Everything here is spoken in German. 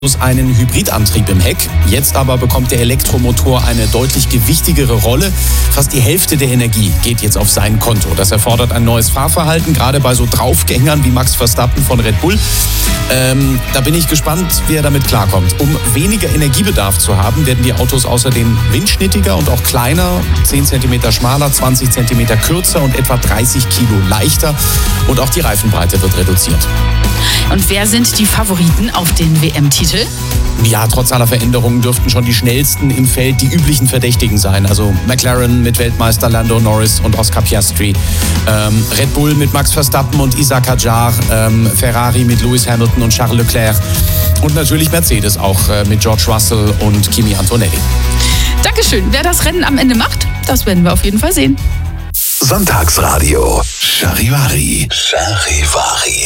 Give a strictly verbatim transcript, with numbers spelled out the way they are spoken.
einen Hybridantrieb im Heck. Jetzt aber bekommt der Elektromotor eine deutlich gewichtigere Rolle. Fast die Hälfte der Energie geht jetzt auf sein Konto. Das erfordert ein neues Fahrverhalten, gerade bei so Draufgängern wie Max Verstappen von Red Bull. Ähm, da bin ich gespannt, wie er damit klarkommt. Um weniger Energiebedarf zu haben, werden die Autos außerdem windschnittiger und auch kleiner, zehn Zentimeter schmaler, zwanzig Zentimeter kürzer und etwa dreißig Kilo leichter. Und auch die Reifenbreite wird reduziert. Und wer sind die Favoriten auf den W M-Titel? Ja, trotz aller Veränderungen dürften schon die schnellsten im Feld die üblichen Verdächtigen sein. Also McLaren mit Weltmeister Lando Norris und Oscar Piastri, ähm, Red Bull mit Max Verstappen und Isaac Hadjar, ähm, Ferrari mit Lewis Hamilton und Charles Leclerc und natürlich Mercedes auch äh, mit George Russell und Kimi Antonelli. Dankeschön. Wer das Rennen am Ende macht, das werden wir auf jeden Fall sehen. Sonntagsradio Charivari. Charivari.